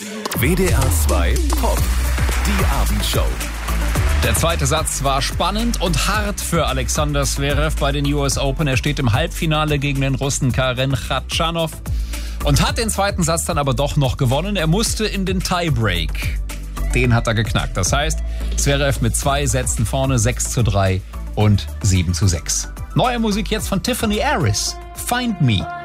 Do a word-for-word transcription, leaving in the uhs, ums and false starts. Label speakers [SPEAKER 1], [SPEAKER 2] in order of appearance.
[SPEAKER 1] W D R zwei Pop, die Abendshow.
[SPEAKER 2] Der zweite Satz war spannend und hart für Alexander Zverev bei den U S Open. Er steht im Halbfinale gegen den Russen Karen Khachanov und hat den zweiten Satz dann aber doch noch gewonnen. Er musste in den Tiebreak. Den hat er geknackt. Das heißt, Zverev mit zwei Sätzen vorne, sechs zu drei und sieben zu sechs. Neue Musik jetzt von Tiffany Harris. Find Me.